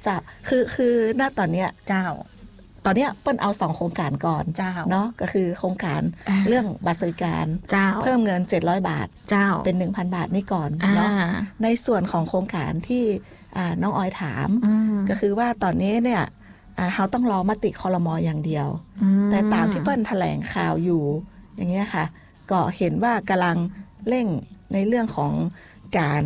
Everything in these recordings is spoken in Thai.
จ้าคือณตอนเนี้ยเจ้าตอนเนี้ยเปิ้ลเอา2โครงการก่อนเนาะก็คือโครงการเรื่องบัตรสวัสดิการเพิ่มเงิน700 บาทเป็น 1,000 บาทนี่ก่อนเนาะในส่วนของโครงการที่น้องออยถามก็คือว่าตอนนี้เนี่ยเราต้องรอมติครม.อย่างเดียวแต่ตามที่เปิ้ลแถลงข่าวอยู่อย่างเงี้ยค่ะก็เห็นว่ากำลังเร่งในเรื่องของการ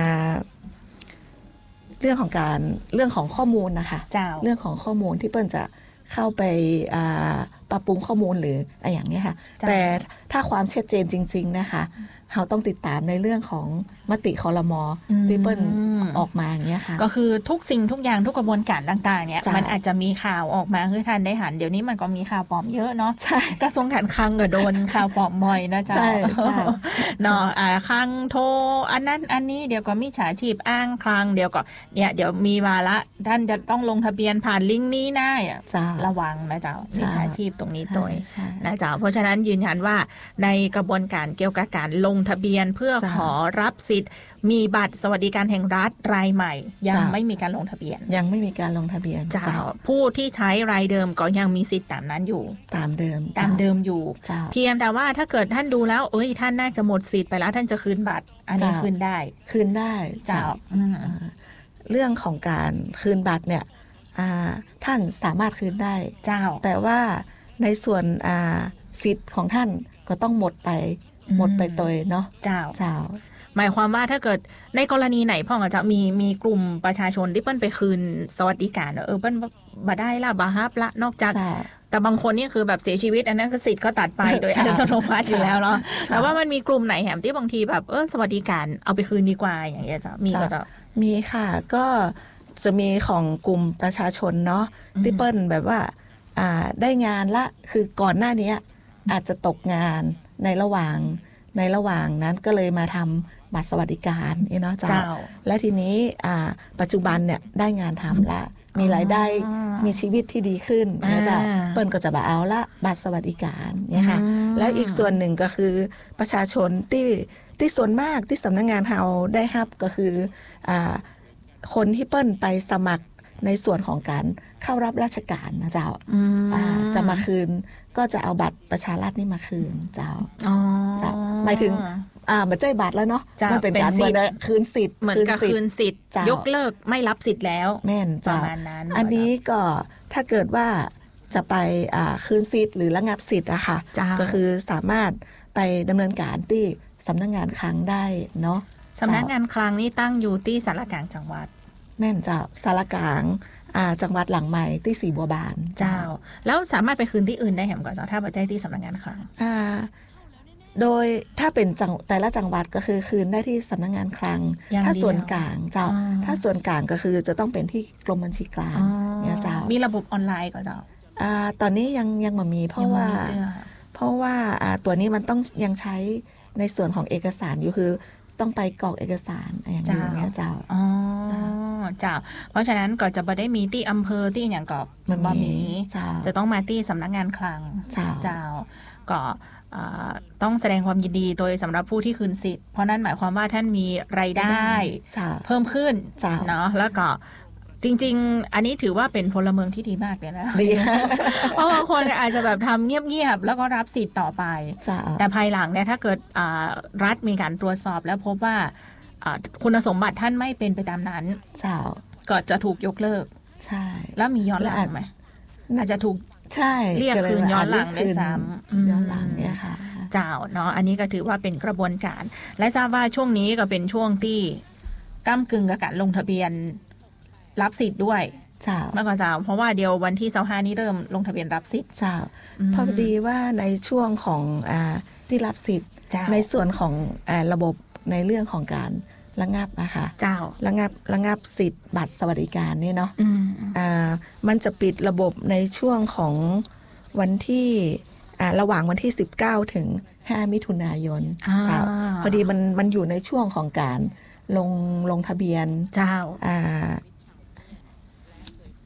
เรื่องของข้อมูลนะคะเรื่องของข้อมูลที่เปิ้ลจะเข้าไปปรับปรุงข้อมูลหรืออะไรอย่างนี้ค่ะแต่ถ้าความชัดเจนจริงๆนะคะเราต้องติดตามในเรื่องของมติครม.ที่เปิ้ลออกมาอย่างเงี้ยค่ะก็คือทุกสิ่งทุกอย่างทุกกระบวนการต่างๆเนี่ยมันอาจจะมีข่าวออกมาคือทันได้หันเดี๋ยวนี้มันก็มีข่าวปลอมเยอะเนาะกระทรวงการคลังก็โดนข่าวปลอมบ่อยนะจ๊ะเนาะคลังโทรอันนั้นอันนี้เดี๋ยวก็มิจฉาชีพอ้างคลังเดี๋ยวก็เนี่ยเดี๋ยวมีวาระท่านจะต้องลงทะเบียนผ่านลิงก์นี้นะระวังนะจ๊ะมิจฉาชีพตรงนี้ตัวนะจ๊ะเพราะฉะนั้นยืนยันว่าในกระบวนการเกี่ยวกับการลงทะเบียนเพื่อขอรับสิทธิ์มีบัตรสวัสดิการแห่งรัฐรายใหม่ยังไม่มีการลงทะเบียนยังไม่มีการลงทะเบียนจ้าผู้ที่ใช้รายเดิมก็ยังมีสิทธิ์ตามนั้นอยู่ตามเดิมอยู่เพียงแต่ว่าถ้าเกิดท่านดูแล้วท่านน่าจะหมดสิทธิ์ไปแล้วท่านจะคืนบัตรอันนี้คืนได้จ้าเรื่องของการคืนบัตรเนี่ยท่านสามารถคืนได้เจ้าแต่ว่าในส่วนสิทธิ์ของท่านก็ต้องหมดไปตัวเนาะเจ้าหมายความว่าถ้าเกิดในกรณีไหนพ่อจะมีกลุ่มประชาชนที่เปิ้ลไปคืนสวัสดิการเปิ้ลบ่ได้ละบ่ฮับละนอกจากแต่บางคนนี่คือแบบเสียชีวิตอันนั้นคือสิทธิ์ก็ตัดไปโดยอัตโนมัติอยู่แล้วเนาะแต่ว่ามันมีกลุ่มไหนแหมที่บางทีแบบสวัสดิการเอาไปคืนดีกว่าอย่างเงี้ยจะมีค่ะก็จะมีของกลุ่มประชาชนเนาะที่เปิ้ลแบบว่าได้งานละคือก่อนหน้านี้อาจจะตกงานในระหว่างนั้นก็เลยมาทำบัตรสวัสดิการเนาะเจ้าและทีนี้ปัจจุบันเนี่ยได้งานทำละมีรายได้มีชีวิตที่ดีขึ้นนะจ๊ะเปิ้ลก็จะเอาละบัตรสวัสดิการเนี่ยค่ะแล้วอีกส่วนหนึ่งก็คือประชาชนที่ส่วนมากที่สำนักงานเราได้รับก็คือคนที่เปิ้ลไปสมัครในส่วนของการเข้ารับราชการนะเจ้าจะมาคืนก็จะเอาบัตรประชารัฐนี่มาคืนเจ้าหมายถึงบัตรใจบัตรแล้วเนาะมันเป็นการคืนสิทธิ์เหมือนกับคืนสิทธิ์ยกเลิกไม่รับสิทธิ์แล้วแม่นประมาณนั้นอันนี้ก็ถ้าเกิดว่าจะไปคืนสิทธิ์หรือระงับสิทธิ์อะค่ะก็คือสามารถไปดำเนินการที่สำนักงานคลังได้เนาะสำนักงานคลังนี่ตั้งอยู่ที่สารกลางจังหวัดแม่นเจ้าสารกลางจังหวัดหลังใหม่ที่สีบัวบานเจ้าแล้วสามารถไปคืนที่อื่นได้แหมก่อนเจ้าถ้าปัจจัยที่สำนักงานคลังโดยถ้าเป็นแต่ละจังหวัดก็คือคืนได้ที่สำนักงานคลังถ้าส่วนกลางเจ้าถ้าส่วนกลางก็คือจะต้องเป็นที่กรมบัญชีกลางเนี่ยเจ้ามีระบบออนไลน์ก็เจ้าตอนนี้ยังไม่มีเพราะว่าตัวนี้มันต้องยังใช้ในส่วนของเอกสารอยู่คือต้องไปกรอกเอกสารอย่างนี้เจ้าเจ้าเพราะฉะนั้นก็จะไม่ได้มีที่อำเภอที่อย่างก็บ่มีจะต้องมาที่สำนักงานคลังเจ้าก็ต้องแสดงความยินดีโดยสำหรับผู้ที่คืนสิทธิ์เพราะนั่นหมายความว่าท่านมีรายได้เพิ่มขึ้นเนาะแล้วก็จริงๆอันนี้ถือว่าเป็นพลเมืองที่ดีมากเลยนะเพราะบางคนอาจจะแบบทำเงียบๆแล้วก็รับสิทธิ์ต่อไปแต่ภายหลังเนี่ยถ้าเกิดรัฐมีการตรวจสอบแล้วพบว่าคุณสมบัติท่านไม่เป็นไปตามนั้นก็จะถูกยกเลิกใช่แล้วมีย้อนหลังไหมอาจจะถูกเรียกคืนย้อนหลังได้ซ้ำย้อนหลังเนี่ยค่ะเจ้าเนาะอันนี้ก็ถือว่าเป็นกระบวนการและทราบว่าช่วงนี้ก็เป็นช่วงที่ก้ำกึ่งกับการลงทะเบียนรับสิทธิ์ด้วยเมื่อก่อนเจ้าเพราะว่าเดียววันที่25นี้เริ่มลงทะเบียนรับสิทธิ์เจ้าพอดีว่าในช่วงของที่รับสิทธิ์ในส่วนของระบบในเรื่องของการระงับนะคะระงับสิทธิ์บัตรสวัสดิการนี่เนาะมันจะปิดระบบในช่วงของวันที่ระหว่างวันที่19ถึง5มิถุนายนเจ้าพอดีมันอยู่ในช่วงของการลงทะเบียนเจ้า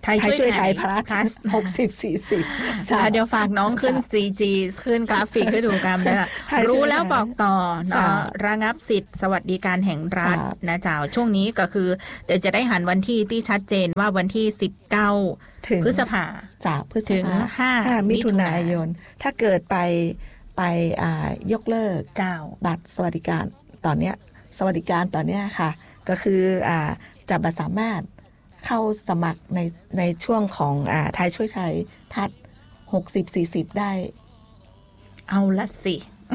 ไทยช่วยไทยพลัส60-40 เดี๋ยวฝากน้องขึ้น CG ขึ้นกราฟิกให้ดูกันนะรู้แล้วบอกต่อเนาะระงับสิทธิ์สวัสดิการแห่งรัฐนะเจ้าช่วงนี้ก็คือเดี๋ยวจะได้หันวันที่ที่ชัดเจนว่าวันที่19พฤษภาถึง5มิถุนายนถ้าเกิดไปยกเลิกบัตรสวัสดิการตอนเนี้ยสวัสดิการตอนเนี้ยค่ะก็คือจะสามารถเข้าสมัครในช่วงของไทยช่วยไทยพัฒน์60-40ได้เอาละสิ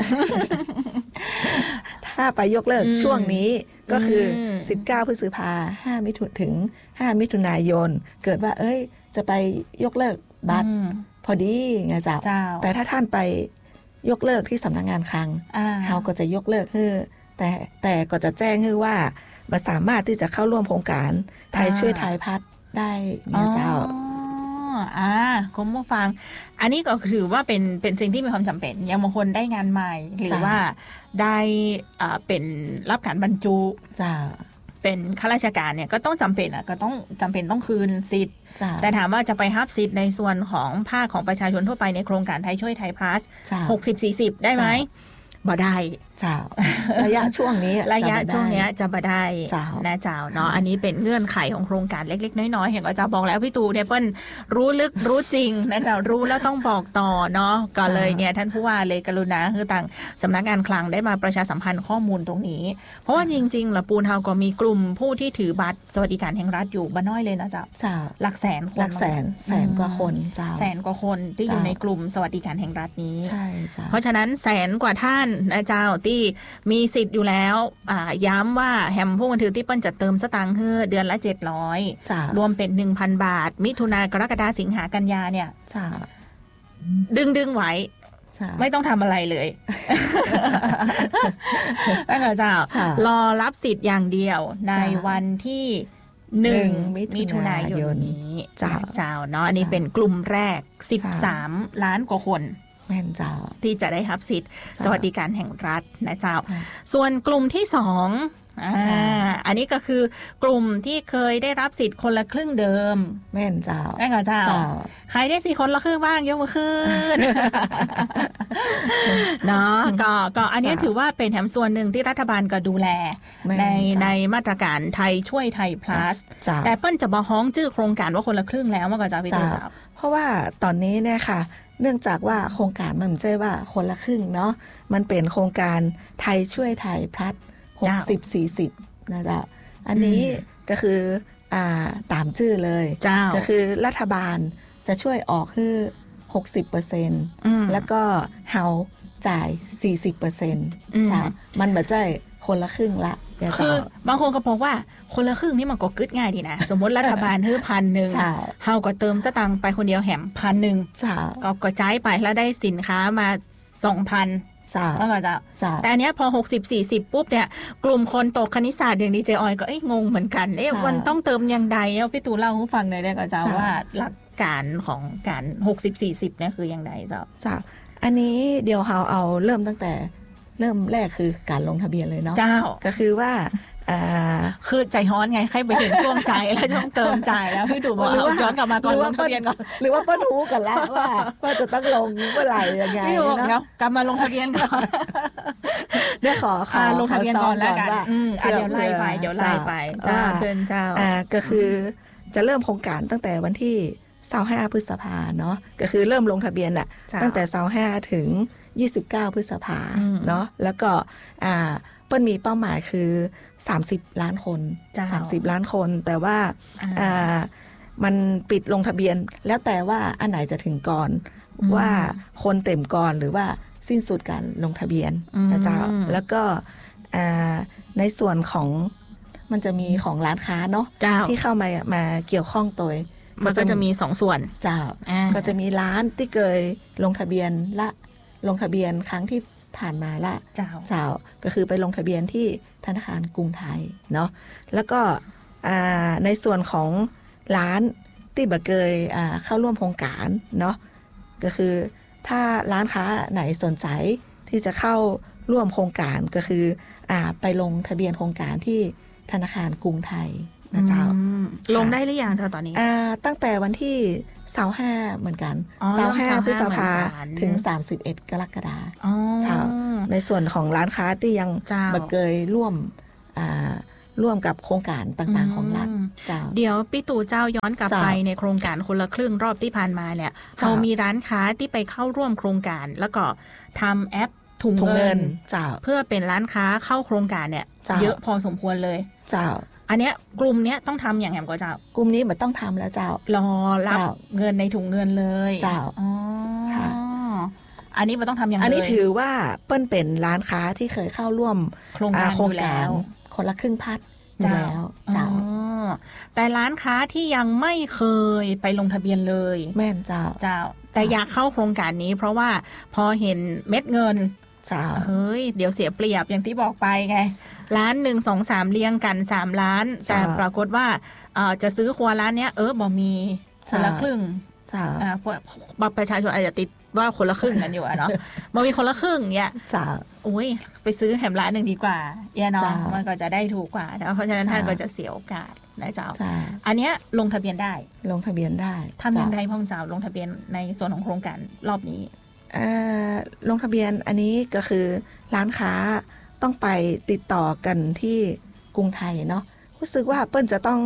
ถ้าไปยกเลิกช่วงนี้ก็คือ19พฤษภา5มิถุถึง5มิถุนายนเกิดว่าจะไปยกเลิกบัตรพอดีไงเจ้าแต่ถ้าท่านไปยกเลิกที่สำนักงานคลังเขาก็จะยกเลิกคือแต่ก็จะแจ้งคือว่าสามารถที่จะเข้าร่วมโครงการไทยช่วยไทยพัฒน์ได้เนี่ยเจ้าคุณผู้ฟังอันนี้ก็ถือว่าเป็นสิ่งที่มีความจำเป็นอย่างบางคนได้งานใหม่หรือว่าได้เป็นรับการบรรจุเป็นข้าราชการเนี่ยก็ต้องจำเป็นต้องคืนสิทธิ์แต่ถามว่าจะไปรับสิทธิ์ในส่วนของภาคของประชาชนทั่วไปในโครงการไทยช่วยไทยพลัส60-40ได้ไหมบ่ได้เจ้าระยะช่วงนี้จะบ่ได้นะเจ้าเนาะอันนี้เป็นเงื่อนไขของโครงการเล็กๆน้อยๆเห็นก็จะบอกแล้วพี่ตูเนี่ยเปิ้ลรู้ลึกรู้จริงนะเจ้ารู้แล้วต้องบอกต่อเนาะก็เลยเนี่ยท่านผู้ว่าเลยกรุณาคือต่างสำนักงานคลังได้มาประชาสัมพันธ์ข้อมูลตรงนี้เพราะว่าจริงๆละปูนเฮาก็มีกลุ่มผู้ที่ถือบัตรสวัสดิการแห่งรัฐอยู่บ่น้อยเลยนะเจ้าหลักแสนคนแสนกว่าคนเจ้าแสนกว่าคนที่อยู่ในกลุ่มสวัสดิการแห่งรัฐนี้ใช่จ้าเพราะฉะนั้นแสนกว่าท่านนะเจ้าที่มีสิทธิ์อยู่แล้วย้ำว่าแฮมผู้บันทึกที่เปิ้ลจัดเติมสตางค์ให้เดือนละ700รวมเป็น 1,000 บาทมิถุนากรกฎาสิงหากันยาเนี่ยดึงไว้ไม่ต้องทำอะไรเลยตั้งแต่เจ้ารอรับสิทธิ์อย่างเดียวในวันที่1มิถุนายนนี้เจ้าเนาะอันนี้เป็นกลุ่มแรก13ล้านกว่าคนที่จะได้รับสิทธิ์สวัสดิการแห่งรัฐนะเจ้าส่วนกลุ่มที่2อันนี้ก็คือกลุ่มที่เคยได้รับสิทธิ์คนละครึ่งเดิมแม่นเจ้าได้ค่ะเจ้าใครได้สิทธิ์คนละครึ่งบ้างยกมือขึ้นเนาะก็อันนี้ถือว่าเป็นแถมส่วนหนึ่งที่รัฐบาลก็ดูแลในมาตรการไทยช่วยไทย plus แต่เปิ้ลจะบอกฮ้องชื่อโครงการว่าคนละครึ่งแล้วเมื่อก่อนจะไปดูเพราะว่าตอนนี้เนี่ยค่ะเนื่องจากว่าโครงการมันไม่ใช่ว่าคนละครึ่งเนาะมันเป็นโครงการไทยช่วยไทยพลัส60-40นะจ๊ะอันนี้ก็คือตามชื่อเลยก็คือรัฐบาลจะช่วยออกคือ 60% แล้วก็เฮาจ่าย 40% จ้ะมันไม่ใช่คนละครึ่งละคือบางคนก็บอกว่าคนละครึ่งนี่มันก็กึดง่ายดีนะสมมติรัฐบาลให้1,000เฮาก็เติมสตังค์ไปคนเดียวแหม1,000ก็กระจายไปแล้วได้สินค้ามา 2,000แล้วก็จะแต่อันเนี้ยพอ60-40ปุ๊บเนี่ยกลุ่มคนตกคณิตศาสตร์อย่างดีเจออยก็งงเหมือนกันมันต้องเติมยังใดพี่ตูเล่าให้ฟังหน่อยได้ก็จะว่าหลักการของการ60-40เนี่ยคือยังไงจ้ะอันนี้เดี๋ยวเราเอาเริ่มตั้งแต่เริ่มแรกคือการลงทะเบียนเลยเนาะก็คือว่าคือใจฮ้อนไงใครไปถึงช่วงใจแล้วช่วงเติมใจแล้วพี่ตู่บอกเอาย้อนกลับมาก่อนลงทะเบียนก่อนหรือว่าป้ารู้กันแล้วว่าจะต้องลงเมื่อไหร่ยังไงพี่ตู่เนาะกลับมาลงทะเบียนก่อนเดี๋ยวขอลงทะเบียนก่อนแล้วกันเดี๋ยวไล่ไปเชิญเจ้าก็คือจะเริ่มโครงการตั้งแต่วันที่25พฤษภาเนาะก็คือเริ่มลงทะเบียนตั้งแต่25ถึง29พฤษภาเนาะแล้วก็เปิ้ลมีเป้าหมายคือ30ล้านคน30ล้านคนแต่ว่ามันปิดลงทะเบียนแล้วแต่ว่าอันไหนจะถึงก่อนว่าคนเต็มก่อนหรือว่าสิ้นสุดการลงทะเบียนนะเจ้าแล้วก็ในส่วนของมันจะมีของร้านค้าเนาะที่เข้ามาเกี่ยวข้องตัวมันก็จะมี2ส่วนเจ้าก็จะมีร้านที่เคยลงทะเบียนละลงทะเบียนครั้งที่ผ่านมาละเจ้าก็คือไปลงทะเบียนที่ธนาคารกรุงไทยเนาะแล้วก็ในส่วนของร้านที่บ่เคยเข้าร่วมโครงการเนาะก็คือถ้าร้านค้าไหนสนใจที่จะเข้าร่วมโครงการก็คือไปลงทะเบียนโครงการที่ธนาคารกรุงไทยนะเจ้าลงได้หรือยังเจ้าตอนนี้ตั้งแต่วันที่25เหมือนกัน25พฤษภาถึง31กรกฎาคมเจ้าในส่วนของร้านค้าที่ยังบ่เคยร่วมกับโครงการต่างๆของรัฐเจ้าเดี๋ยวพี่ตู่เจ้าย้อนกลับไปในโครงการคนละครึ่งรอบที่ผ่านมาเนี่ยเรามีร้านค้าที่ไปเข้าร่วมโครงการแล้วก็ทำแอปถุงเงินเพื่อเป็นร้านค้าเข้าโครงการเนี่ยเยอะพอสมควรเลยเจ้าอันเนี้ยกลุ่มเนี้ยต้องทำอย่างแหมก็เจ้ากลุ่มนี้มันต้องทำแล้วเจ้ารอรับเงินในถุงเงินเลยเจ้าอันนี้มันต้องทำอย่างอันนี้ถือว่าเปิ้ลเป็นร้านค้าที่เคยเข้าร่วมโครงการอยู่แล้วคนละครึ่งพัดอยู่แล้วเจ้าแต่ร้านค้าที่ยังไม่เคยไปลงทะเบียนเลยแม่นเจ้าแต่อยากเข้าโครงการนี้เพราะว่าพอเห็นเม็ดเงินเฮ้ยเดี๋ยวเสียเปรียบอย่างที่บอกไปไงร้าน1 2 3เรียงกัน3ล้านแต่ปรากฏว่าจะซื้อครัวร้านเนี้ยบ่มีคนละครึ่งประชาชนอาจจะติดว่าคนละครึ่งกันอยู่เนาะมันมีคนละครึ่งเนี่ยโอ้ยไปซื้อแหมร้านหนึ่งดีกว่าเนาะมันก็จะได้ถูกกว่าเพราะฉะนั้นท่านก็จะเสียโอกาสนะเจ้าอันเนี้ยลงทะเบียนได้ทำยังไงพ่อเจ้าลงทะเบียนในส่วนของโครงการรอบนี้ลงทะเบียนอันนี้ก็คือร้านค้าต้องไปติดต่อกันที่กรุงไทยเนาะรู้สึกว่าเปิ้ลจะต้อง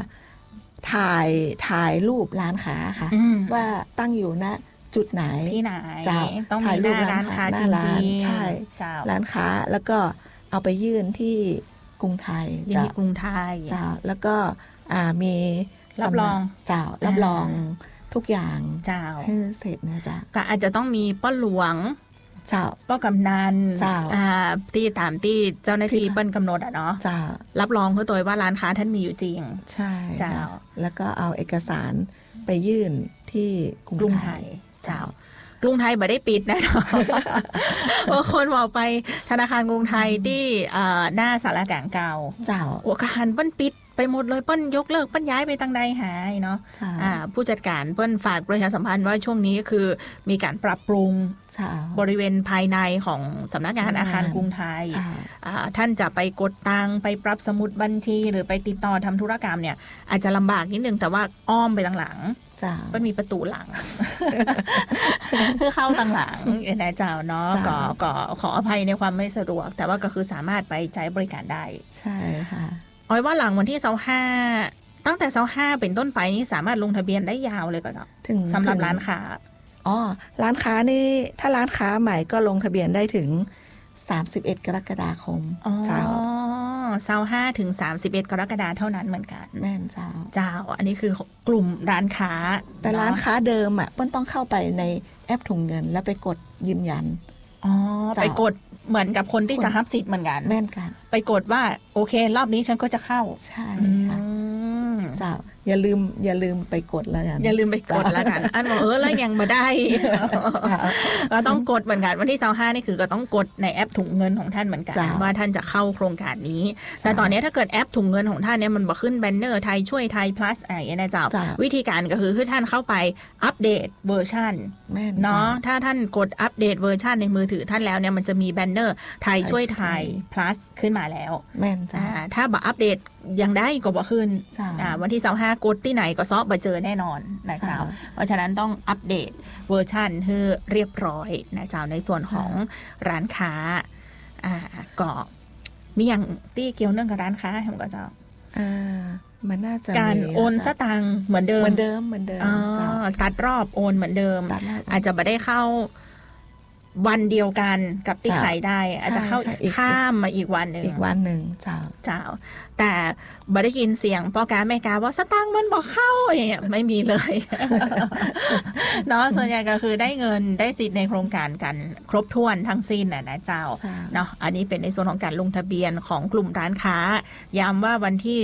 ถ่ายรูปร้านค้าค่ะว่าตั้งอยู่ณจุดไหนที่ไหนต้องมีหน้าร้านค้าจริงๆใช่ร้านค้าแล้วก็เอาไปยื่นที่กรุงไทยที่กรุงไทยแล้วก็มีรับรองรับรองทุกอย่างให้เสร็จนะจ๊ะก็อาจจะต้องมีป้าหลวงป้ากำนันที่ตามที่เจ้าหน้าที่เปิ้ลกำหนดเนาะรับรองเพื่อตัวว่าร้านค้าท่านมีอยู่จริงใช่แล้วก็เอาเอกสารไปยื่นที่กรุงไทยกรุงไทยไม่ได้ปิดนะบางคนบอกไปธนาคารกรุงไทยที่หน้าสารกลางเก่าอาคารเปิ้ลปิดไปหมดเลยเปิ้ลยกเลิกเปิ้ลย้ายไปตั้งใดหายเนาะผู้จัดการเปิ้ลฝากประชาสัมพันธ์ว่าช่วงนี้คือมีการปรับปรุงบริเวณภายในของสำนักงานอาคารกรุงไทยท่านจะไปกดตังไปปรับสมุดบัญชีหรือไปติดต่อทำธุรกรรมเนี่ยอาจจะลำบากนิดนึงแต่ว่าอ้อมไปทางหลังมันมีประตูหลังเพื่อเข้าทางหลังนะเจ้าเนาะก็ขออภัยในความไม่สะดวกแต่ว่าก็คือสามารถไปใช้บริการได้ใช่ค่ะอ้อยว่าหลังวันที่25ตั้งแต่25เป็นต้นไปนี่สามารถลงทะเบียนได้ยาวเลยก็ถึงสำหรับร้านค้าร้านค้านี่ถ้าร้านค้าใหม่ก็ลงทะเบียนได้ถึง31กรกฎาคมเจ้า25ถึง31กรกฎาคมเท่านั้นเหมือนกันแม่นเจ้าอันนี้คือกลุ่มร้านค้าแต่ร้านค้าเดิมเปิ้ลต้องเข้าไปในแอปถุงเงินแล้วไปกดยืนยันไปกดเหมือนกับคนที่จะรับสิทธิ์เหมือนกันแม่นกันไปกดว่าโอเครอบนี้ฉันก็จะเข้าใช่ค่ะเจ้าอย่าลืมไปกดแล้วกันอย่าลืมไปกดแล้วกันอันบอกแล้วยังมาได้เราต้องกดเหมือนกันวันที่25นี่คือก็ต้องกดในแอปถุงเงินของท่านเหมือนกันว่าท่านจะเข้าโครงการนี้แต่ตอนนี้ถ้าเกิดแอปถุงเงินของท่านเนี่ยมันบอกขึ้นแบนเนอร์ไทยช่วยไทย plus อะไรนะเจ้าวิธีการก็คือท่านเข้าไปอัปเดตเวอร์ชันเนาะถ้าท่านกดอัปเดตเวอร์ชันในมือถือท่านแล้วเนี่ยมันจะมีแบนเนอร์ไทยช่วยไทย plus ขึ้นมาแล้วแม่นจ้าถ้าบอกอัปเดตยังได้ก็บอกขึ้นวันที่25กดที่ไหนก็ซอฟมาเจอแน่นอนนะเจ้าเพราะฉะนั้นต้องอัปเดตเวอร์ชันให้เรียบร้อยนะเจ้าในส่วนของร้านค้าก็มีอย่างที่เกี่ยวเนื่องกับร้านค้าเห็นก็เจ้ามันน่าจะการโอนสตางค์เหมือนเดิมตัดรอบโอนเหมือนเดิมอาจจะไม่ได้เข้าวันเดียวกันกับที่ขายได้อาจจะเข้าข้ามมาอีกวันหนึ่งเจ้าแต่บ่ได้ยินเสียงพ่อกาแม่กาว่าสตางค์มันบอกเข้าอย่างเงี้ยไม่มีเลยเนาะส่วนใหญ่ก็คือได้เงินได้สิทธิ์ในโครงการกันครบถ้วนทั้งสิ้นนะเจ้าเนาะอันนี้เป็นในส่วนของการลงทะเบียนของกลุ่มร้านค้าย้ำว่าวันที่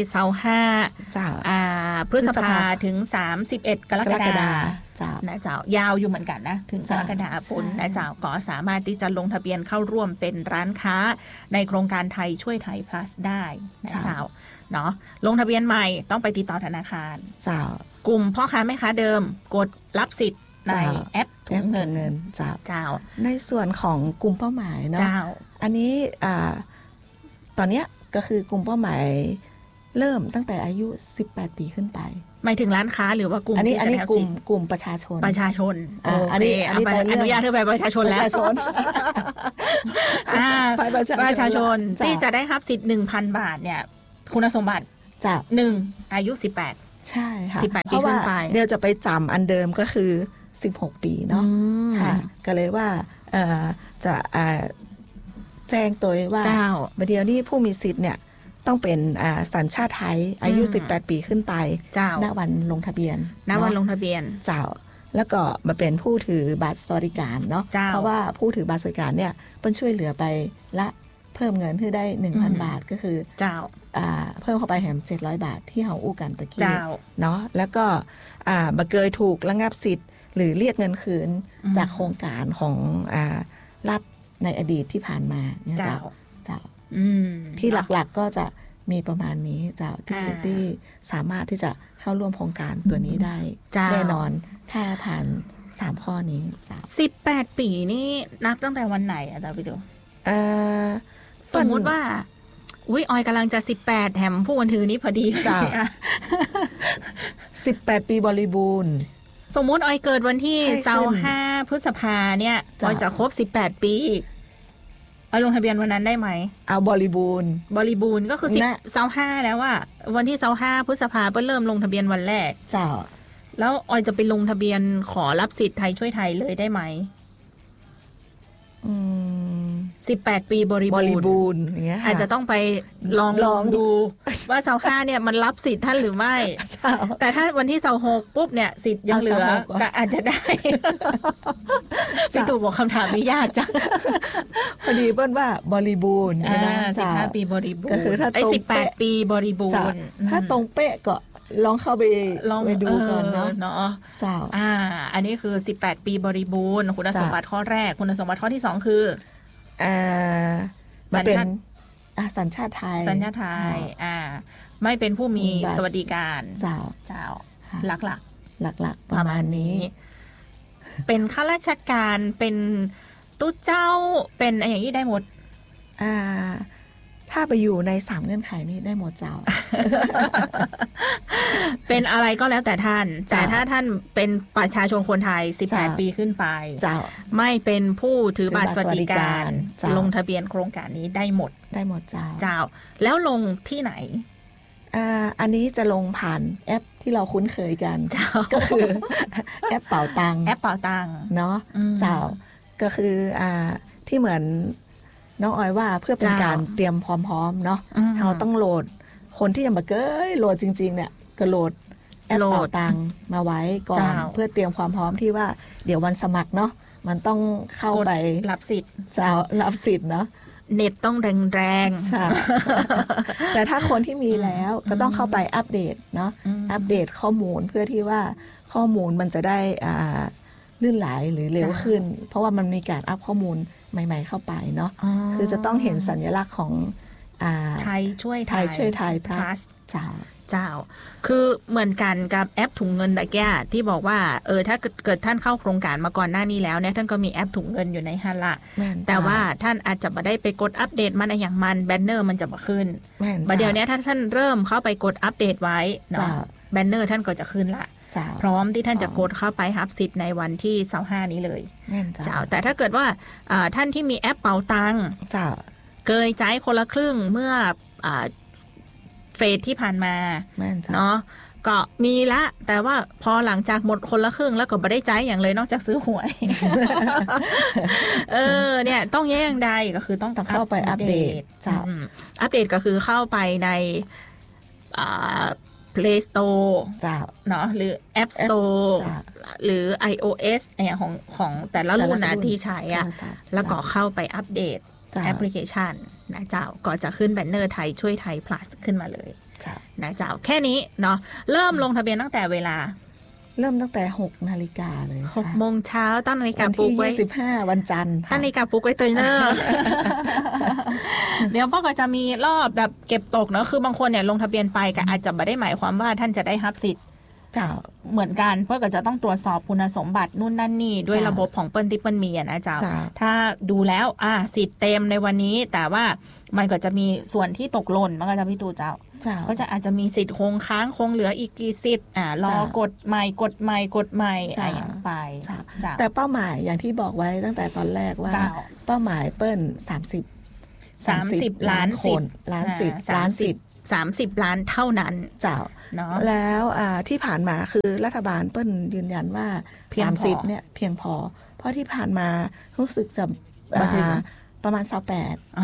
25พฤษภาถึง31กรกฎาคมนะเจ้ายาวอยู่เหมือนกันนะถึงกรกฎาคมนะเจ้าก็สามารถที่จะลงทะเบียนเข้าร่วมเป็นร้านค้าในโครงการไทยช่วยไทย plus ได้นะเจ้าเนาะลงทะเบียนใหม่ต้องไปติดต่อธนาคารกลุ่มพ่อค้าแม่ค้าเดิมกดรับสิทธิ์ในแอปถุงเงินเจ้าในส่วนของกลุ่มเป้าหมายเนาะอันนี้ตอนนี้ก็คือกลุ่มเป้าหมายเริ่มตั้งแต่อายุ18ปีขึ้นไปหมายถึงร้านค้าหรือว่ากลุ่มอันนี้กลุ่มประชาชนอันนี้อนุญาตให้ไปประชาชนแล้วประชาชนที่จะได้รับสิทธิ์ 1,000 บาทเนี่ยคุณสมบัติจาก 1อายุ18 ใช่ค่ะ 18ปีขึ้นไปเดี๋ยวจะไปจำอันเดิมก็คือ16ปีเนาะค่ะก็เลยว่าจะแจ้งตัวว่าเดี๋ยวนี้ผู้มีสิทธิ์เนี่ยต้องเป็นสัญชาติไทยอายุ18ปีขึ้นไปณวันลงทะเบียนเจ้าแล้วก็มาเป็นผู้ถือบัตรสวัสดิการเนาะเพราะว่าผู้ถือบัตรสวัสดิการเนี่ยเป็นช่วยเหลือไปละเพิ่มเงินให้ได้ 1,000 บาทก็คือเพิ่มเข้าไปแถม700 บาทที่เฮาอู้กันตะกี้เนาะแล้วก็บ่เคยถูกระงับสิทธิ์หรือเรียกเงินคืนจากโครงการของรัฐในอดีตที่ผ่านมาเนี่ยเจ้าที่หลักๆก็จะมีประมาณนี้เจ้าที่สามารถที่จะเข้าร่วมโครงการตัวนี้ได้แน่นอนถ้าผ่าน3ข้อนี้เจ้า 18ปีนี่นับตั้งแต่วันไหนอะตาไปดูสมมุติว่าอุ๊ยออยกำลังจะ18แถมผู้วันถือนี้พอดีจ้า18ปีบริบูรณ์สมมุติออยเกิดวันที่25พฤษภาเนี่ยออยจะครบ18ปีเอาลงทะเบียนวันนั้นได้ไหมเอาบริบูรณ์ก็คือ25แล้วว่าวันที่25พฤษภาเริ่มลงทะเบียนวันแรกจ้าแล้วออยจะไปลงทะเบียนขอรับสิทธิ์ไทยช่วยไทยเลยได้ไหม18ปีบริบูรณ์อย่างเงี้ยอาจจะต้องไปลองดูว่า25เนี่ยมันรับสิทธิ์ท่านหรือไม่แต่ถ้าวันที่26ปุ๊บเนี่ยสิทธิ์ยังเหลือก็อาจจะได้สิตู่บอกคำถามนี้ยากจังพอดีเปิ้ลว่าบริบูรณ์นะ15ปีบริบูรณ์ก็คือถ้า 18ปีบริบูรณ์ถ้าตรงเป๊ะก็ลองเข้าไปดูก่อนเนาะเจ้าอันนี้คือ18ปีบริบูรณ์คุณสมบัติข้อแรกคุณสมบัติข้อที่2คือมาเป็นสัญชาติไทยไม่เป็นผู้มีสวัสดิการเจ้าหลักประมาณนี้เป็นข้าราชการเป็นตู้เจ้าเป็นอะไรอย่างนี้ได้หมดถ้าไปอยู่ใน3เงื่อนไขนี้ได้หมดเจ้าเป็นอะไรก็แล้วแต่ท่านแต่ถ้าท่านเป็นประชาชนคนไทย18ปีขึ้นไปไม่เป็นผู้ถือบัตรสวัสดิการลงทะเบียนโครงการนี้ได้หมดเจ้าแล้วลงที่ไหนอันนี้จะลงผ่านแอปที่เราคุ้นเคยกันก็คือแอปเป๋าตังเนาะเจ้าก็คือที่เหมือนน้องออยว่าเพื่อเป็นการเตรียมพร้อมๆเนาะเราต้องโหลดคนที่ยังไม่เคยโหลดจริงๆเนี่ยก็โหลดแอปเป๋าตังมาไว้ก่อนเพื่อเตรียมความพร้อมที่ว่าเดี๋ยววันสมัครเนาะมันต้องเข้าไปรับสิทธิ์รับสิทธิ์เนาะเน็ตต้องแรงๆแต่ถ้าคนที่มีแล้วก็ต้องเข้าไปอัปเดตเนาะอัปเดตข้อมูลเพื่อที่ว่าข้อมูลมันจะได้ลื่นไหลหรือเร็วขึ้นเพราะว่ามันมีการอัพข้อมูลใหม่ๆเข้าไปเนาะคือจะต้องเห็นสัญลักษณ์ของไทยช่วยไทย plus เจ้าคือเหมือนกันกับแอปถุงเงินตะแก่ที่บอกว่าถ้าเกิดท่านเข้าโครงการมาก่อนหน้านี้แล้วเนี่ยท่านก็มีแอปถุงเงินอยู่ในฮันละแต่ว่าท่านอาจจะไม่ได้ไปกดอัปเดตมันอย่างมันแบนเนอร์มันจะมาขึ้นประเดี๋ยวนี้ถ้าท่านเริ่มเข้าไปกดอัปเดตไว้เนาะแบนเนอร์ท่านก็จะขึ้นละพร้อมที่ท่านจะกดเข้าไปรับสิทธิ์ในวันที่25นี้เลยเจ้าแต่ถ้าเกิดว่าท่านที่มีแอปเป๋าตังค์เคยจ่ายคนละครึ่งเมื่อเฟสที่ผ่านมาเนาะก็มีละแต่ว่าพอหลังจากหมดคนละครึ่งแล้วก็ไม่ได้จ่ายอย่างเลยนอกจากซื้อหวย เนี่ยต้องแย่งใดก็คือต้องเข้าไปอัปเดตอัปเดตก็คือเข้าไปในPlay Store เนาะหรือ App Store หรือ iOS เนี่ยของแต่ละรุ่นนะที่ใช้แล้วก็เข้าไปอัปเดตแอปพลิเคชันนะเจ้าก็จะขึ้นแบนเนอร์ไทยช่วยไทย plus ขึ้นมาเลยนะเจ้าแค่นี้เนาะเริ่มลงทะเบียนตั้งแต่เวลาเริ่มตั้งแต่6 นาฬิกาเลย 6 โมงเช้าตั้งนาฬิกาปลุกไว้ 25วันจันทร์ตั้งนาฬิกาปลุกไว้ตัวเนอร์เดี๋ยวพ่อก็จะมีรอบแบบเก็บตกเนาะคือบางคนเนี่ยลงทะเบียนไปก็อาจจะไม่ได้หมายความว่าท่านจะได้รับสิทธิ์เจ้าเหมือนกันเพื่อก็จะต้องตรวจสอบคุณสมบัตินู่นนั่นนี่ด้วยระบบของเปิ้ลที่เปิ้ลมีนะเจ้าถ้าดูแล้วสิทธิ์เต็มในวันนี้แต่ว่ามันก็จะมีส่วนที่ตกหล่นมันก็จะพี่ตูเจ้าก็จะอาจจะมีสิทธิ์คงค้างคงเหลืออีกกี่สิทธิ์รอกดใหม่อย่างไปแต่เป้าหมายอย่างที่บอกไว้ตั้งแต่ตอนแรกว่าเป้าหมายเปิ้ล30 ล้านคนล้านสิทธิ์ 30 ล้านเท่านั้นเจ้าแล้วที่ผ่านมาคือรัฐบาลเปิ้ลยืนยันว่า30เนี่ยเพียงพอเพราะที่ผ่านมารู้สึกจะประมาณ28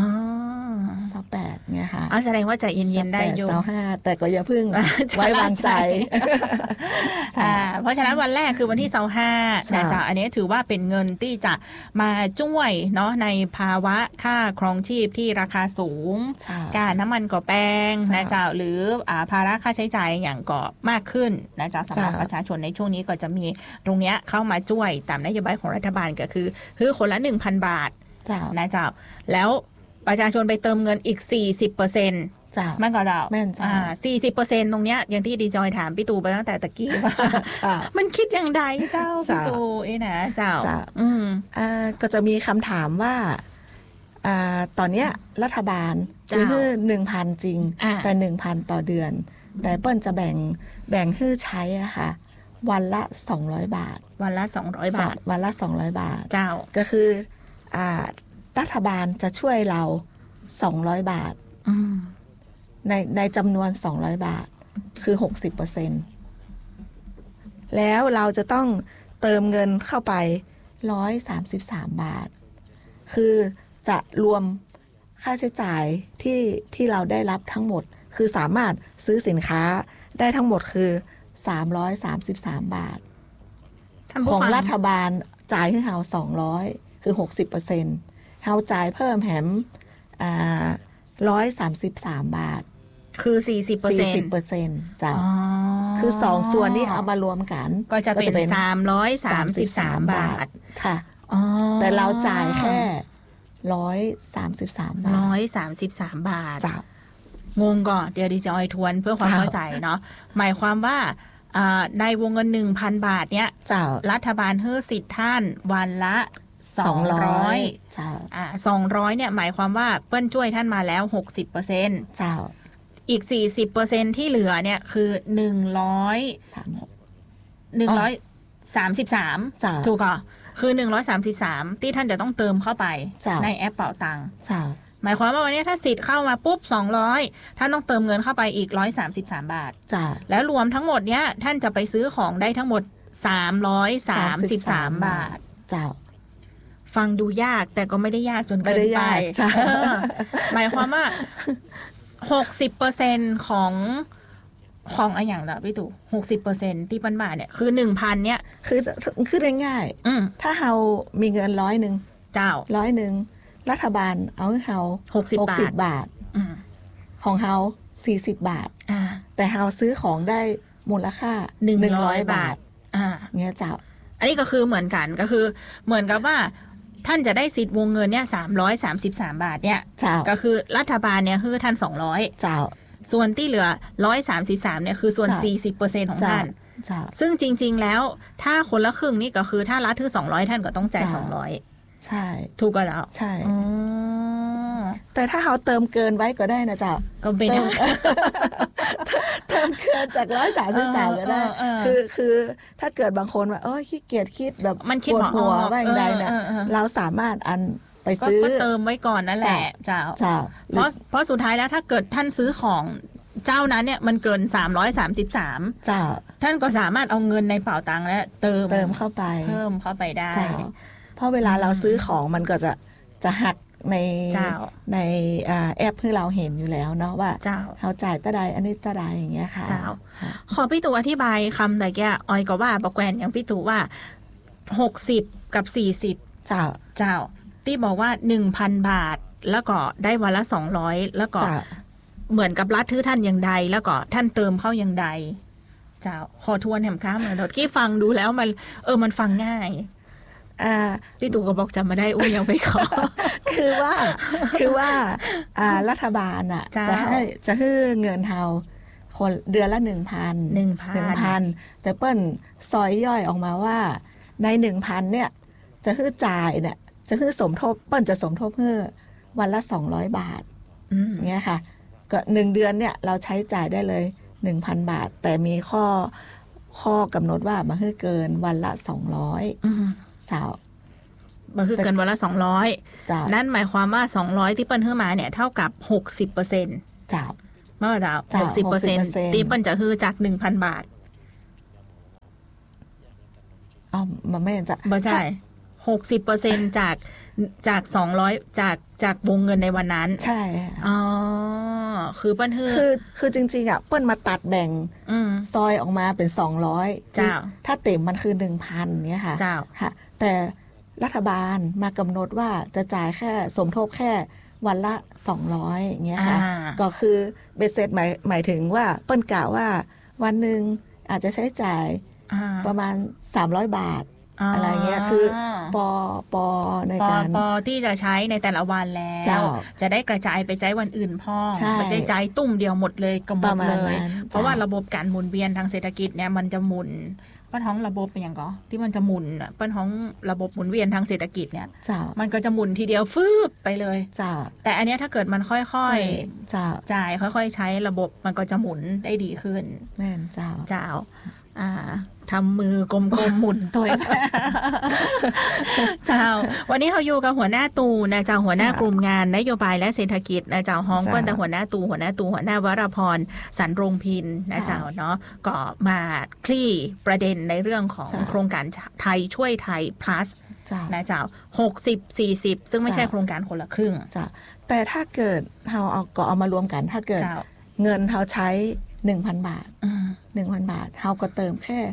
เนี่ยค่ะแสดงว่าใจเย็นๆได้อยู่ 25แต่ก็อย่าเพิ่งไว้วางใจเพราะฉะนั้นวันแรกคือวันที่25นะจ๊ะอันนี้ถือว่าเป็นเงินที่จะมาช่วยเนาะในภาวะค่าครองชีพที่ราคาสูงการน้ำมันก็แพงนะจ๊ะหรือภาระค่าใช้จ่ายอย่างก็มากขึ้นนะจ๊ะสำหรับประชาชนในช่วงนี้ก็จะมีตรงนี้เข้ามาช่วยตามนโยบายของรัฐบาลก็คือคนละ 1,000 บาทนะเจ้าแล้วประชาชนไปเติมเงินอีก 40% จ้ามันก็เจ้าแม่นจ้า 40%ตรงเนี้ยอย่างที่ดีจอยถามพี่ตูไปตั้งแต่ตะกี้ว่ามันคิดอย่างไรเจ้าพี่ตูนะเจ้าก็จะมีคำถามว่าตอนเนี้ยรัฐบาลคือ 1,000 จริงแต่ 1,000 ต่อเดือนแต่เปิ้ลจะแบ่งให้ใช้อะค่ะวันละ200 บาทวันละ200 บาทวันละ200 บาทเจ้าก็คือรัฐบาลจะช่วยเรา200 บาทในจำนวน200 บาทคือ 60% แล้วเราจะต้องเติมเงินเข้าไป133 บาทคือจะรวมค่าใช้จ่ายที่เราได้รับทั้งหมดคือสามารถซื้อสินค้าได้ทั้งหมดคือ333 บาทของรัฐบาลจ่ายให้เรา200คือ 60%เราจ่ายเพิ่มแถม133 บาทคือ 40%จ้ะคือ2ส่วนนี้เอามารวมกันก็จะเป็น333 บาทค่ะแต่เราจ่ายแค่133 บาท 133 บาทจ้ะงงก่อนเดี๋ยวดิจะออยทวนเพื่อความเข้าใจเนาะหมายความว่าในวงเงิน 1,000 บาทเนี้ยรัฐบาลให้สิทธิ์ท่านวันละ200 จ้า 200เนี่ยหมายความว่าเปิ้ลช่วยท่านมาแล้ว 60% จ้าอีก 40% ที่เหลือเนี่ยคือ133ถูกอ่ะคือ133ที่ท่านจะต้องเติมเข้าไปในแอปเป๋าตังค์หมายความว่าวันนี้ถ้าสิทธิ์เข้ามาปุ๊บ200ท่านต้องเติมเงินเข้าไปอีก133 บาทแล้วรวมทั้งหมดเนี้ยท่านจะไปซื้อของได้ทั้งหมด333 บาทฟังดูยากแต่ก็ไม่ได้ยากจนเกินไปหมายความว่า 60% ของอะไรอย่างละพี่ตู่ 60% ที่ปันบาทเนี่ยคือ 1,000 เนี่ยคือง่ายๆถ้าเรามีเงิน100 เจ้า 100รัฐบาลเอาให้เรา60 บาทของเรา40 บาทแต่เราซื้อของได้มูลค่า100 บาทเนี่ยเจ้าอันนี้ก็คือเหมือนกันก็คือเหมือนกับว่าท่านจะได้สิทธิ์วงเงินเนี่ย333 บาทเนี่ยก็คือรัฐบาลเนี่ยคือท่าน200 เจ้าส่วนที่เหลือ133เนี่ยคือส่วน 40% ของท่านซึ่งจริงๆแล้วถ้าคนละครึ่งนี่ก็คือถ้ารัฐถือ200ท่านก็ต้องจ่าย200 ใช่ถูกก็แล้วใช่แต่ถ้าเขาเติมเกินไว้ก็ได้นะเจ้าก็ไม่ได้เติมเกินจาก133ก็ได้คือถ้าเกิดบางคนว่าขี้เกียจคิดแบบมันคิดหัวว่าอย่างไรเนี่ยเราสามารถไปซื้อก็เติมไว้ก่อนนั่นแหละเจ้าเพราะสุดท้ายแล้วถ้าเกิดท่านซื้อของเจ้านั้นเนี่ยมันเกิน333 เจ้าท่านก็สามารถเอาเงินในเป๋าตังค์แล้วเติมเข้าไปเพิ่มเข้าไปได้เพราะเวลาเราซื้อของมันก็จะหักในแอปที่เราเห็นอยู่แล้วเนาะว่าเราจ่ายตะใดอันนี้ตะใดอย่างเงี้ยค่ะขอพี่ตู่อธิบายคำแต่แกออยก็ว่าบอกแกวนอย่างพี่ตู่ว่า60กับ40เจ้าที่บอกว่า 1,000 บาทแล้วก็ได้วันละ200แล้วก็เหมือนกับรัฐทื่อท่านอย่างใดแล้วก็ท่านเติมเข้าอย่างใดเจ้าขอทวนแหมค้ามาที่ฟังดูแล้วมันฟังง่ายพี่ตู่ก็บอกจำมาได้อุ้ยยังไปขอคือว่ารัฐบาลจะให้เงินเฮาคนเดือนละ 1,000 แต่เปิ้ลซอยย่อยออกมาว่าใน 1,000 เนี่ยจะฮื้อจ่ายเนี่ยจะฮื้อสมทบเปิ้ลจะสมทบฮื้อวันละ200 บาทเงี้ยค่ะก็1เดือนเนี่ยเราใช้จ่ายได้เลย 1,000 บาทแต่มีข้อกำหนดว่ามาฮื้อเกินวันละ200เจ้ามาฮื้อเกินวันละ200นั่นหมายความว่า200ที่เปิ้ลฮื้อมาเนี่ยเท่ากับ 60% เจ้าเมื่อเจ้า 60% ที่เปิ้ลจะฮื้อจาก 1,000 บาทมันไม่จะบ่ใช่ 60% จาก200จากวงเงินในวันนั้นใช่คือเปิ้ลคือจริงๆอ่ะเปิ้ลมาตัดแบ่งซอยออกมาเป็น200 เจ้าถ้าเต็มมันคือ 1,000 เนี่ยค่ะเจ้าค่ะแต่รัฐบาลมากำหนดว่าจะจ่ายแค่สมทบแค่วันละ200อย่างเงี้ยค่ะก็คือเบสเซ็ตหมายถึงว่าเปิ้ลกะว่าวันหนึ่งอาจจะใช้จ่ายประมาณ300 บาทอะไรเงี้ยคือปอในการปอที่จะใช้ในแต่ละวันแล้วจะได้กระจายไปใช้วันอื่นพ่อไม่ใช่ใจตุ้มเดียวหมดเลยก็หมดเลยเพราะว่าระบบการหมุนเวียนทางเศรษฐกิจเนี่ยมันจะหมุนป้าท้องระบบเป็นอย่างก็ที่มันจะหมุนป้าท้องระบบหมุนเวียนทางเศรษฐกิจเนี่ยมันก็จะหมุนทีเดียวฟืบไปเลยแต่อันนี้ถ้าเกิดมันค่อยๆจ่ายค่อยๆใช้ระบบมันก็จะหมุนได้ดีขึ้นแม่นเจ้าทำมือกลมๆหมุนตัวเจ้าวันนี้เขาอยู่กับหัวหน้าตูนะเจ้าหัวหน้ากลุ่มงานนโยบายและเศรษฐกิจนะเจ้าฮ้องเปิ้ลแต่หัวหน้าวรพรสันรงพินนะเจ้าเนาะก็มาคลี่ประเด็นในเรื่องของโครงการไทยช่วยไทย plus นะเจ้า60-40ซึ่งไม่ใช่โครงการคนละครึ่งแต่ถ้าเกิดเราเอามารวมกันถ้าเกิดเงินเราใช้ 1,000 บาท1,000 บาทเราก็เติมแค่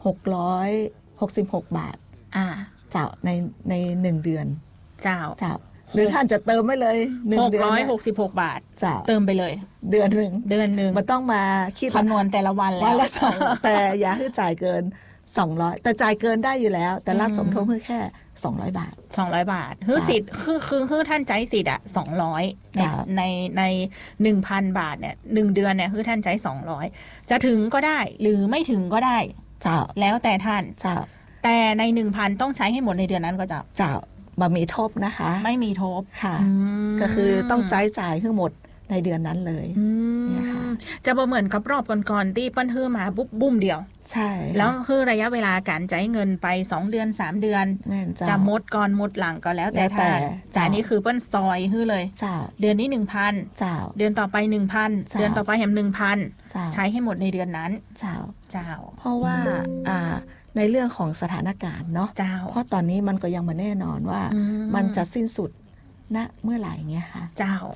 666 บาทเจ้าใน1เดือนเจ้าหรือท่านจะเติมไม่เลย1เดือน 666 บาทเติมไปเลยเดือนนึงมันต้องมาคิดคำนวณแต่ละวันแล้วแต่อย่าให้จ่ายเกิน200แต่จ่ายเกินได้อยู่แล้วแต่รัฐสมทบเพื่อแค่200 บาทคือสิทธิ์คือท่านใจสิทธิ์200ใน 1,000 บาทเนี่ย1เดือนเนี่ยคือท่านใจ200จะถึงก็ได้หรือไม่ถึงก็ได้แล้วแต่ท่านแต่ใน 1,000 ต้องใช้ให้หมดในเดือนนั้นก็จะบ่มีทบนะคะไม่มีทบค่ะก็คือต้องจ่ายให้หมดในเดือนนั้นเลยเนี่ยค่ะจะบ่เหมือนกับรอบก่อนๆที่เปิ้ลฮื้อมาบุ้มเดียวใช่แล้วคือระยะเวลาการจ่ายเงินไป2เดือน3เดือนจะหมดก่อนหมดหลังก็แล้วแต่ท่านจ่ายนี้คือเปิ้ลซอยฮื้อเลยเดือนนี้ 1,000 เดือนต่อไป 1,000 เดือนต่อไปแฮม 1,000 ใช้ให้หมดในเดือนนั้นเพราะว่าในเรื่องของสถานการณ์เนาะเพราะตอนนี้มันก็ยังไม่แน่นอนว่ามันจะสิ้นสุดณเมื่อไหร่เงี้ยค่ะเจ้า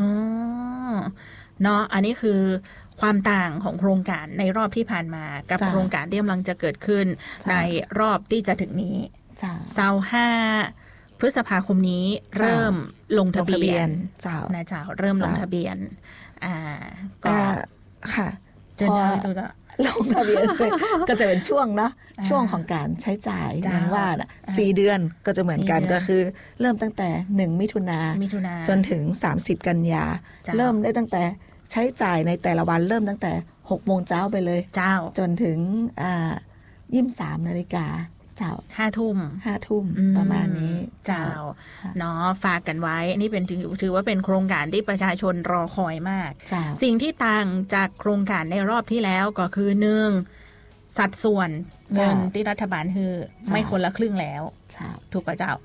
เนาะอันนี้คือความต่างของโครงการในรอบที่ผ่านมากับโครงการที่กำลังจะเกิดขึ้นในรอบที่จะถึงนี้25 พฤษภาคมนี้เริ่มลงทะเบียนนะเจ้าเริ่มลงทะเบียนก็ค่ะลงทะเบียนเสร็จก็จะเป็นช่วงเนาะช่วงของการใช้จ่ายอย่างว่า4เดือนก็จะเหมือนกันก็คือเริ่มตั้งแต่1มิถุนาจนถึง30กันยาเริ่มได้ตั้งแต่ใช้จ่ายในแต่ละวันเริ่มตั้งแต่6โมงเช้าไปเลยจนถึง23 นาฬิกา 5 ทุ่มประมาณนี้เนาะฝากกันไว้นี่เป็นถือว่าเป็นโครงการที่ประชาชนรอคอยมากสิ่งที่ต่างจากโครงการในรอบที่แล้วก็คือ1สัดส่วนเงินที่รัฐบาลคือไม่คนละครึ่งแล้วถูกป่ะเจ้า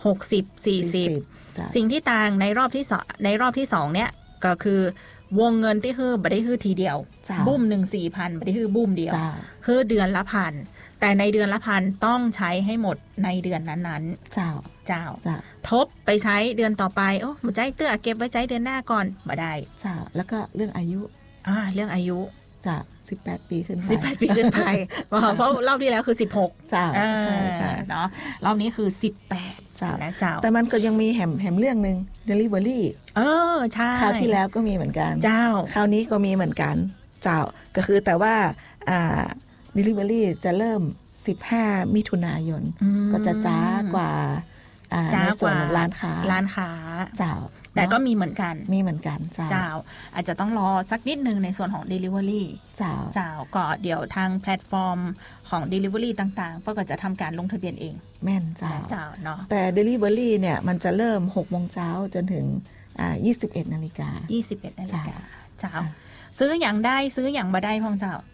60-40สิ่งที่ต่างในรอบที่2เนี่ยก็คือวงเงินที่คือบ่ได้คือทีเดียวบุ้ม 4,000 บ่ได้คือบุ้มเดียวคือเดือนละพันแต่ในเดือนละพันต้องใช้ให้หมดในเดือนนั้นๆเจ้าทบไปใช้เดือนต่อไปโอ้บ่ใจเตื้อเก็บไว้ใช้เดือนหน้าก่อนบ่ได้แล้วก็เรื่องอายุเรื่องอายุ 18 ปีขึ้นไป 18 ปีขึ้นไปเพราะรอบที่แล้วคือ16 ใช่เนาะรอบนี้คือ18นะเจ้าแต่มันก็ยังมีแหมเรื่องนึง delivery ใช่คราวที่แล้วก็มีเหมือนกันเจ้าคราวนี้ก็มีเหมือนกันเจ้าก็คือแต่ว่าdelivery จะเริ่ม15 มิถุนายนก็จะจ้ากว่าในส่วนร้านค้าเจ้าแต่ก็มีเหมือนกันเจ้าอาจจะต้องรอสักนิดนึงในส่วนของ Delivery เจ้าก็เดี๋ยวทางแพลตฟอร์มของ Delivery ต่างๆก็จะทำการลงทะเบียนเองแม่นเจ้าเนาะแต่ Delivery เนี่ยมันจะเริ่ม 6 โมงเช้าจนถึง21 นาฬิกาเจ้าซื้ออย่างได้ซื้ออย่างบ่ได้พ่องเจ้า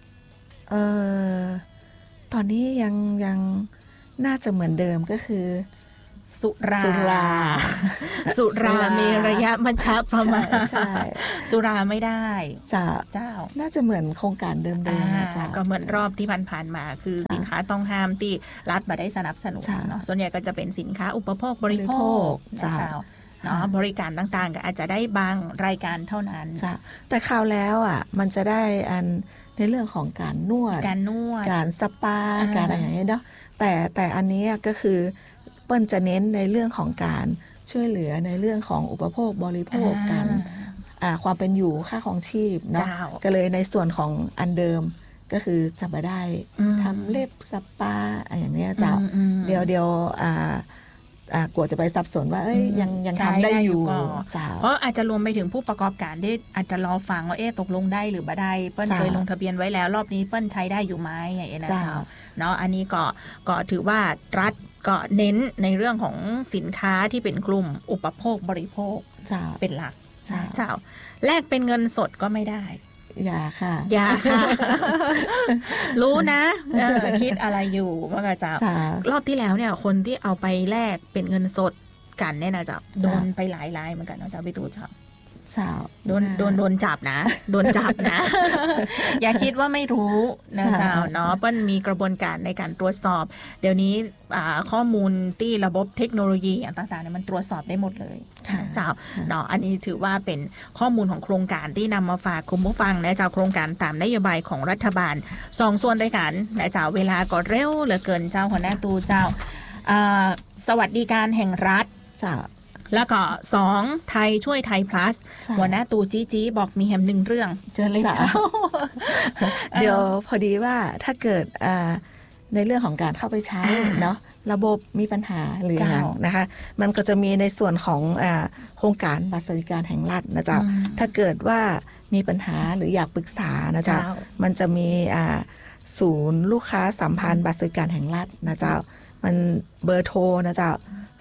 ตอนนี้ยังน่าจะเหมือนเดิมก็คือสุรามีระยะมัชฌะประมาณใช่สุราไม่ได้เจ้าน่าจะเหมือนโครงการเดิมๆก็เหมือนรอบที่ผ่านมาคือสินค้าต้องห้ามที่รัฐบ่ได้สนับสนุนเนาะส่วนใหญ่ก็จะเป็นสินค้าอุปโภคบริโภคเจ้าเนาะบริการต่างๆก็อาจจะได้บางรายการเท่านั้นแต่คราวแล้วมันจะได้ในเรื่องของการนวดการสปาการอะไรอย่างเงี้ยเนาะแต่อันนี้ก็คือเปิ้ลจะเน้นในเรื่องของการช่วยเหลือในเรื่องของอุปโภคบริโภคกันความเป็นอยู่ค่าของชีพเนาะก็เลยในส่วนของอันเดิมก็คือจะมาได้ทำเล็บสปาอย่างเนี้ยเจ้าเดี๋ยวกลัวจะไปสับสนว่ายังทำได้อยู่เพราะอาจจะรวมไปถึงผู้ประกอบการที่อาจจะรอฟังว่าตกลงได้หรือบ่ได้เปิ้ลเคยลงทะเบียนไว้แล้วรอบนี้เปิ้ลใช้ได้อยู่ไหมอย่างนี้นะเจ้าเนาะอันนี้ก็ถือว่ารัฐก็เน้นในเรื่องของสินค้าที่เป็นกลุ่มอุปโภคบริโภคเป็นหลักเจ้าแลกเป็นเงินสดก็ไม่ได้อย่าค่ะรู้นะคิดอะไรอยู่ว่าก็จะรอบที่แล้วเนี่ยคนที่เอาไปแลกเป็นเงินสดกันเนี่ยนะจ๊ะโดนไปหลายรายเหมือนกันนะจ๊ะพี่ตู่จ๊ะโดนจับนะอย่าคิดว่าไม่รู้นะเจ้าเนาะเปิ้ลมีกระบวนการในการตรวจสอบเดี๋ยวนี้ข้อมูลที่ระบบเทคโนโลยีต่างๆเนี่ยมันตรวจสอบได้หมดเลยเจ้าเนาะอันนี้ถือว่าเป็นข้อมูลของโครงการที่นำมาฝากคุณผู้ฟังนะเจ้าโครงการตามนโยบายของรัฐบาล2 ส่วนด้วยกันนะเจ้าเวลาก็เร็วเหลือเกินเจ้าหัวหน้าตูเจ้าสวัสดิการแห่งรัฐเจ้าแล้วก็2ไทยช่วยไทย plus หัวหน้าตูจี้บอกมีแฮม1 เรื่องเจอเลยเจ้าเดี๋ยวพอดีว่าถ้าเกิดในเรื่องของการเข้าไปใช้เนาะระบบมีปัญหาหรืออย่างนะคะมันก็จะมีในส่วนของโครงการบัตรสวัสดิการแห่งรัฐนะเจ้าถ้าเกิดว่ามีปัญหาหรืออยากปรึกษานะเจ้ามันจะมีศูนย์ลูกค้าสัมพันธ์บัตรสวัสดิการแห่งรัฐนะเจ้ามันเบอร์โทรนะเจ้า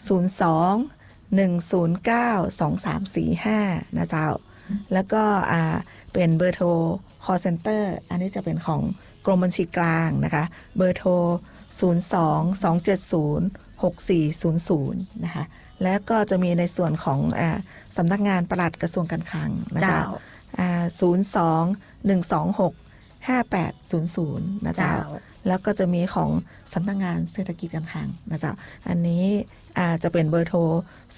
02-109-2345นะเจ้าแล้วก็เป็นเบอร์โทร call center อันนี้จะเป็นของกรมบัญชีกลางนะคะเบอร์โทร02-270-6400นะคะแล้วก็จะมีในส่วนของสำนักงานปลัดกระทรวงการคลังนะเจ้า02-126-5800นะเจ้าแล้วก็จะมีของสำนักงานเศรษฐกิจการคลังนะเจ้าอันนี้จะเป็นเบอร์โทร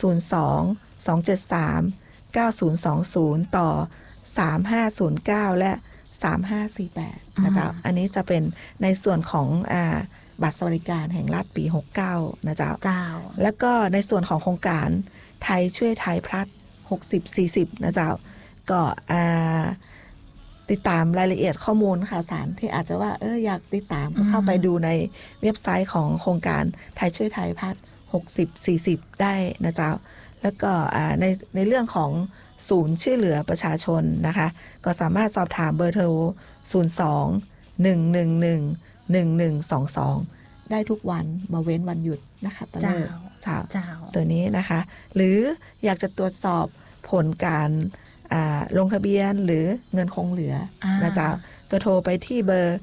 02-273-9020ต่อ3509และ3548นะเจ้าอันนี้จะเป็นในส่วนของบัตรสวัสดิการแห่งรัฐปี69นะเจ้าแล้วก็ในส่วนของโครงการไทยช่วยไทยพลัส60-40นะเจ้าก็ติดตามรายละเอียดข้อมูลข่าวสารที่อาจจะว่าอยากติดตามก็เข้าไปดูในเว็บไซต์ของโครงการไทยช่วยไทยพลัส60-40ได้นะเจ้าแล้วก็ในเรื่องของศูนย์ช่วยเหลือประชาชนนะคะก็สามารถสอบถามเบอร์โทร02-111-1122ได้ทุกวันบ่เว้นวันหยุดนะคะตะเลิกเจ้าตัวนี้นะคะหรืออยากจะตรวจสอบผลการลงทะเบียนหรือเงินคงเหลือนะเจ้าก็โทรไปที่เบอร์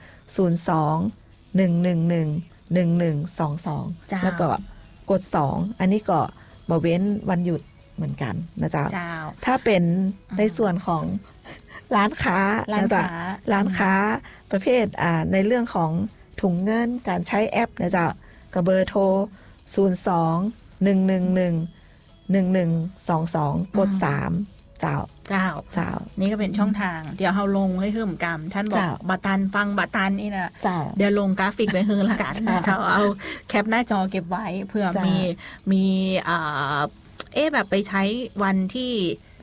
02-111-1122แล้วก็กด2อันนี้ก็บ่เว้นวันหยุดเหมือนกันนะจ๊ะถ้าเป็นในส่วนของร้านค้านะจ๊ะร้านค้าประเภทในเรื่องของถุงเงินการใช้แอปนะจ๊ะก็เบอร์โทร02-111-1122กด3เจ้านี่ก็เป็นช่องทางเดี๋ยวเราลงให้คือเหมือนกันท่านบอกบัตตันฟังบัตตันนี่นะเดี๋ยวลงกราฟิกไว้คือละกันเจ้าเอาแคปหน้าจอเก็บไว้เพื่อมีแบบไปใช้วันที่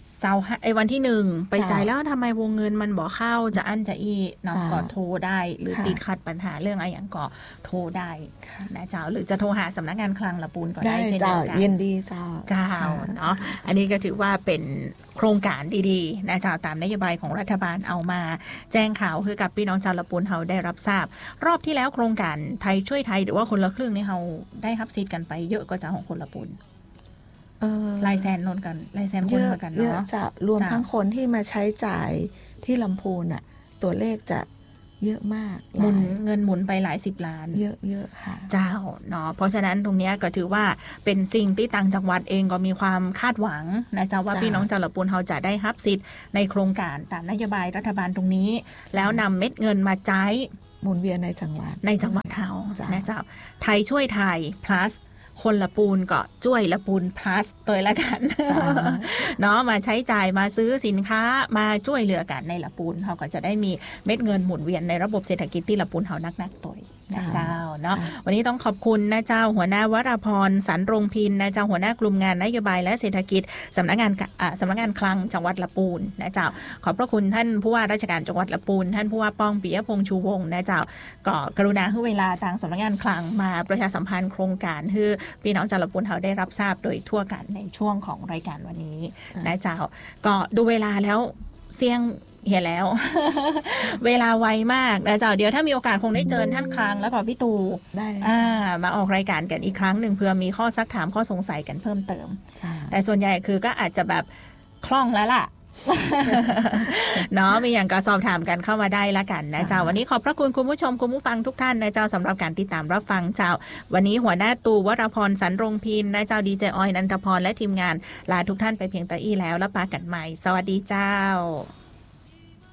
วันที่1ไปจ่ายแล้วทำไมวงเงินมันบอกเข้าจะอั้นจะอีเนาะก็โทรได้หรือติดขัดปัญหาเรื่องอะไรอย่างก็โทรได้นะเจ้าหรือจะโทรหาสำนักงานคลังละปูนก็ได้เช่นเดียวกันยินดีเจ้าเนาะอันนี้ก็ถือว่าเป็นโครงการดีๆนะเจ้าตามนโยบายของรัฐบาลเอามาแจ้งข่าวคือกับพี่น้องชาวละปูนเฮาได้รับทราบรอบที่แล้วโครงการไทยช่วยไทยหรือว่าคนละครึ่งนี่เฮาได้รับสิทธิ์กันไปเยอะก็จะของคนละปูนลายแซนนนกันลายแซนคนกันเนาะจะรวมทั้งคนที่มาใช้จ่ายที่ลำพูนอ่ะตัวเลขจะเยอะมากเงินหมุนไปหลาย10 ล้านเยอะค่ะเจ้าเนาะเพราะฉะนั้นตรงนี้ก็ถือว่าเป็นสิ่งที่ต่างจังหวัดเองก็มีความคาดหวังนะเจ้าว่าพี่น้องชาวละปูนเขาจะได้รับสิทธิ์ในโครงการตามนโยบายรัฐบาลตรงนี้แล้วนำเม็ดเงินมาใช้หมุนเวียนในจังหวัดเฮานะเจ้าไทยช่วยไทย plusคนละปูนก็ช่วยละปูน plus ตัวละกันเนาะมาใช้จ่ายมาซื้อสินค้ามาช่วยเหลือกันในละปูนเขาก็จะได้มีเม็ดเงินหมุนเวียนในระบบเศรษฐกิจที่ละปูนเขานักตัวเจ้าเนาะวันนี้ต้องขอบคุณนะเจ้าหัวหน้าวราพรสันรงพินนะเจ้าหัวหน้ากลุ่มงานนโยบายและเศรษฐกิจสำนักงานคลังจังหวัดละปูนนะเจ้าขอบพระคุณท่านผู้ว่าราชการจังหวัดละปูนท่านผู้ว่าป้องปิยพงษ์ชูวงศ์นะเจ้าก็กรุณาให้เวลาทางสำนักงานคลังมาประชาสัมพันธ์โครงการให้พี่น้องชาวละปูนเขาได้รับทราบโดยทั่วกันในช่วงของรายการวันนี้นะเจ้าก็ดูเวลาแล้วเสี่ยงเห็นแล้ว เวลาไวมากนะเจ้าเดี๋ยวถ้ามีโอกาสคงได้เจอท่านคลังแล้วก็พี่ตูได้มาออกรายการกันอีกครั้งหนึ่งเพื่อมีข้อซักถามข้อสงสัยกันเพิ่มเติมแต่ส่วนใหญ่คือก็อาจจะแบบคล่องแล้วล่ะ เนาะมีอย่างก็สอบถามกันเข้ามาได้ละกันนะเจ้าวันนี้ขอบพระคุณคุณผู้ชมคุณผู้ฟังทุกท่านนะเจ้าสำหรับการติดตามรับฟังเจ้าวันนี้หัวหน้าตูวรพรสันรงพินนะเจ้าดีเจออยนันทพรและทีมงานลาทุกท่านไปเพียงแต่อี้แล้วปากันใหม่สวัสดีเจ้า